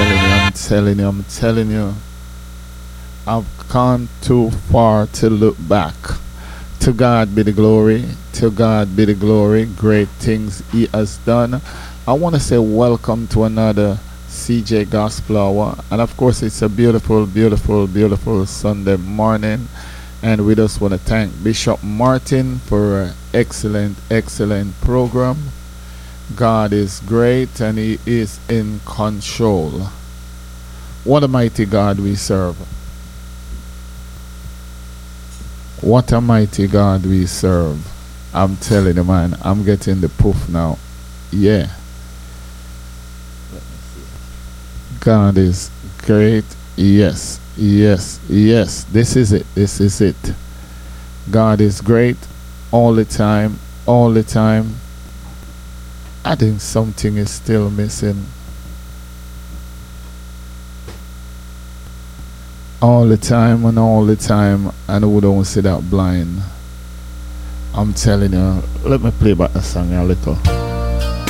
I'm telling you. I've gone too far to look back. To God be the glory. To God be the glory. Great things He has done. I want to say welcome to another CJ Gospel Hour. And of course, it's a beautiful, beautiful, beautiful Sunday morning. And we just want to thank Bishop Martin for an excellent, excellent program. God is great and He is in control. What a mighty God we serve. What a mighty God we serve. I'm telling you, man, I'm getting the poof now. Yeah. God is great. Yes, yes, yes. This is it. This is it. God is great all the time. All the time. I think something is still missing. All the time and all the time, and who don't see that blind. I'm telling you. Let me play back the song a little.